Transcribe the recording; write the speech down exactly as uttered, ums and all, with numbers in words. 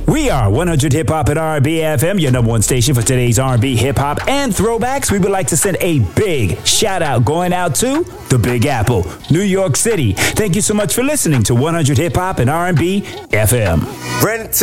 We are one hundred Hip Hop and R and B F M, your number one station for today's R and B, hip hop, and throwbacks. We would like to send a big shout out going out to the Big Apple, New York City. Thank you so much for listening to one hundred Hip Hop and R and B F M. Rent